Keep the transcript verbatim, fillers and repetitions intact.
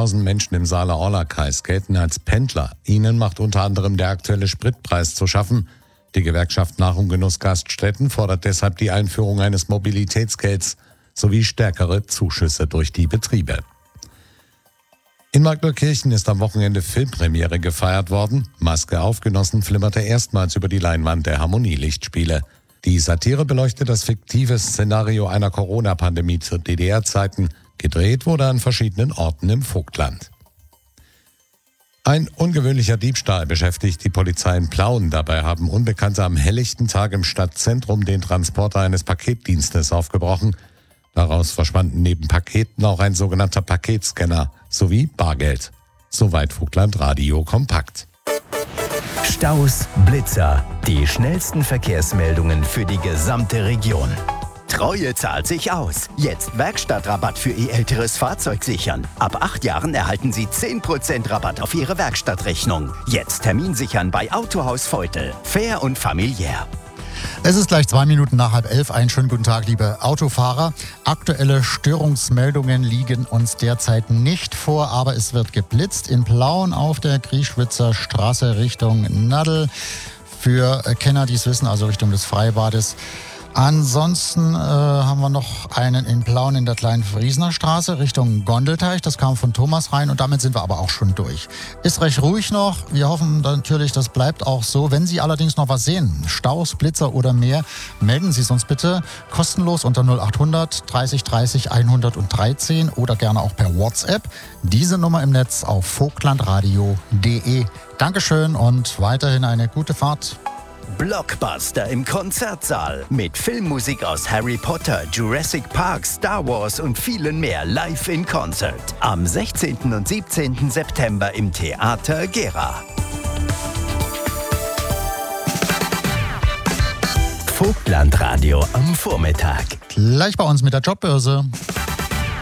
hunderttausend Menschen im Saale-Orla-Kreis gelten als Pendler. Ihnen macht unter anderem der aktuelle Spritpreis zu schaffen. Die Gewerkschaft Nahrung Genuss Gaststätten fordert deshalb die Einführung eines Mobilitätsgelds sowie stärkere Zuschüsse durch die Betriebe. In Markneukirchen ist am Wochenende Filmpremiere gefeiert worden. Maske auf Genossen flimmerte erstmals über die Leinwand der Harmonielichtspiele. Die Satire beleuchtet das fiktive Szenario einer Corona-Pandemie zu D D R-Zeiten. Gedreht wurde an verschiedenen Orten im Vogtland. Ein ungewöhnlicher Diebstahl beschäftigt die Polizei in Plauen. Dabei haben Unbekannte am helllichten Tag im Stadtzentrum den Transporter eines Paketdienstes aufgebrochen. Daraus verschwanden neben Paketen auch ein sogenannter Paketscanner sowie Bargeld. Soweit Vogtland Radio kompakt. Staus, Blitzer, die schnellsten Verkehrsmeldungen für die gesamte Region. Treue zahlt sich aus. Jetzt Werkstattrabatt für Ihr älteres Fahrzeug sichern. Ab acht Jahren erhalten Sie zehn Prozent Rabatt auf Ihre Werkstattrechnung. Jetzt Termin sichern bei Autohaus Feutel. Fair und familiär. Es ist gleich zwei Minuten nach halb elf. Einen schönen guten Tag, liebe Autofahrer. Aktuelle Störungsmeldungen liegen uns derzeit nicht vor, aber es wird geblitzt in Plauen auf der Grieschwitzer Straße Richtung Nadel. Für Kenner, die es wissen, also Richtung des Freibades. Ansonsten äh, haben wir noch einen in Plauen in der kleinen Friesener Straße Richtung Gondelteich. Das kam von Thomas rein und damit sind wir aber auch schon durch. Ist recht ruhig noch. Wir hoffen natürlich, das bleibt auch so. Wenn Sie allerdings noch was sehen, Staus, Blitzer oder mehr, melden Sie es uns bitte kostenlos unter null achthundert dreißig dreißig hundertdreizehn oder gerne auch per WhatsApp. Diese Nummer im Netz auf vogtlandradio punkt de. Dankeschön und weiterhin eine gute Fahrt. Blockbuster im Konzertsaal mit Filmmusik aus Harry Potter, Jurassic Park, Star Wars und vielen mehr live in Concert. Am sechzehnten und siebzehnten September im Theater Gera. Vogtlandradio am Vormittag. Gleich bei uns mit der Jobbörse.